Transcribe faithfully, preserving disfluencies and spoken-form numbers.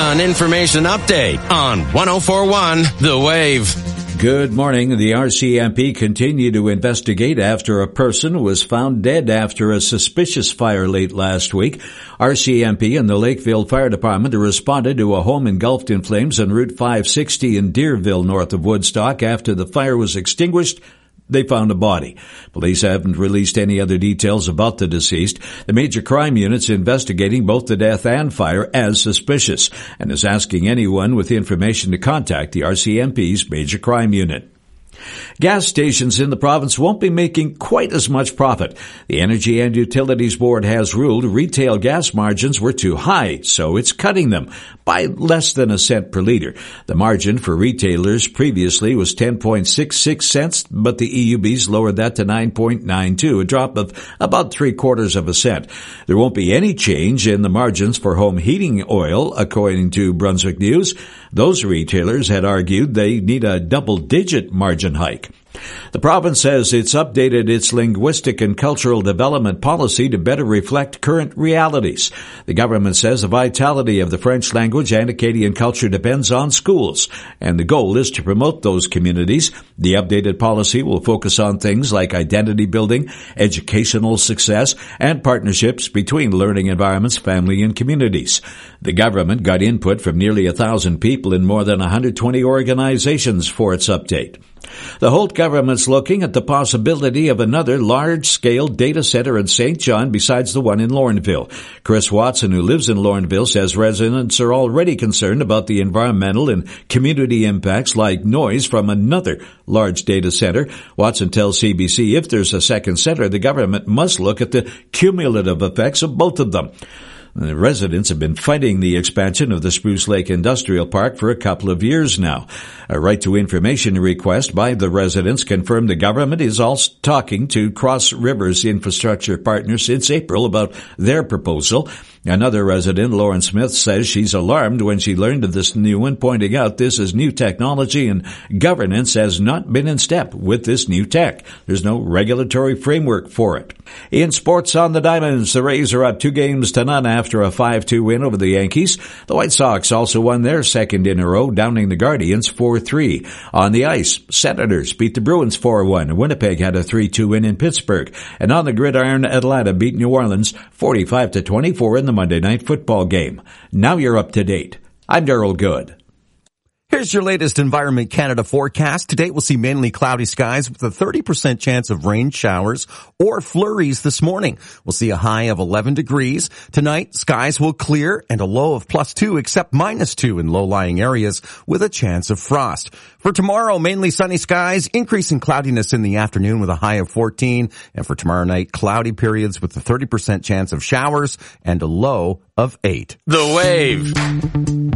An information update on one oh four point one The Wave. Good morning. The R C M P continued to investigate after a person was found dead after a suspicious fire late last week. R C M P and the Lakeville Fire Department responded to a home engulfed in flames on Route five sixty in Deerville, north of Woodstock. After the fire was extinguished, they found a body. Police haven't released any other details about the deceased. The major crime unit's investigating both the death and fire as suspicious and is asking anyone with information to contact the R C M P's major crime unit. Gas stations in the province won't be making quite as much profit. The Energy and Utilities Board has ruled retail gas margins were too high, so it's cutting them by less than a cent per liter. The margin for retailers previously was ten point six six cents, but the E U B's lowered that to nine point nine two, a drop of about three quarters of a cent. There won't be any change in the margins for home heating oil, according to Brunswick News. Those retailers had argued they need a double-digit margin hike. The province says it's updated its linguistic and cultural development policy to better reflect current realities. The government says the vitality of the French language and Acadian culture depends on schools, and the goal is to promote those communities. The updated policy will focus on things like identity building, educational success, and partnerships between learning environments, family, and communities. The government got input from nearly a thousand people in more than one hundred twenty organizations for its update. The Holt government's looking at the possibility of another large-scale data center in Saint John besides the one in Lorneville. Chris Watson, who lives in Lorneville, says residents are already concerned about the environmental and community impacts like noise from another large data center. Watson tells C B C if there's a second center, the government must look at the cumulative effects of both of them. The residents have been fighting the expansion of the Spruce Lake Industrial Park for a couple of years now. A right to information request by the residents confirmed the government is also talking to Cross Rivers infrastructure partners since April about their proposal. Another resident, Lauren Smith, says she's alarmed when she learned of this new one, pointing out this is new technology and governance has not been in step with this new tech. There's no regulatory framework for it. In sports on the Diamonds, the Rays are up two games to none after a five two win over the Yankees. The White Sox also won their second in a row, downing the Guardians four three. On the ice, Senators beat the Bruins four one. Winnipeg had a three two win in Pittsburgh. And on the gridiron, Atlanta beat New Orleans forty-five to twenty-four in the Monday Night Football game. Now you're up to date. I'm Darryl Good. Here's your latest Environment Canada forecast. Today we'll see mainly cloudy skies with a thirty percent chance of rain showers or flurries this morning. We'll see a high of eleven degrees. Tonight, skies will clear and a low of plus two except minus two in low-lying areas with a chance of frost. For tomorrow, mainly sunny skies, increasing cloudiness in the afternoon with a high of fourteen. And for tomorrow night, cloudy periods with a thirty percent chance of showers and a low of eight. The Wave.